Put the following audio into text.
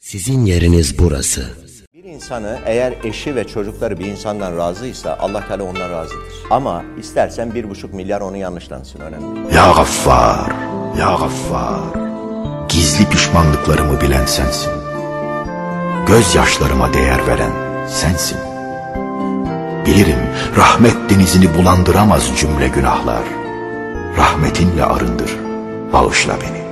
Sizin yeriniz burası. Bir insanı eğer eşi ve çocukları bir insandan razıysa Allah Teala ondan razıdır. Ama istersen 1,5 milyar onu yanlışlansın, önemli değil. Ya Gaffar, Ya Gaffar, gizli pişmanlıklarımı bilen sensin. Gözyaşlarıma değer veren sensin. Bilirim rahmet denizini bulandıramaz cümle günahlar. Rahmetinle arındır, bağışla beni.